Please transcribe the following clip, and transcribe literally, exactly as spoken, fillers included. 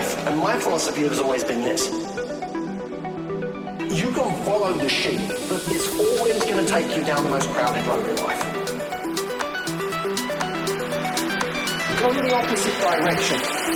life, and my philosophy has always been this. You can follow the sheep, but it's always going to take you down the most crowded road in life. Go in the opposite direction.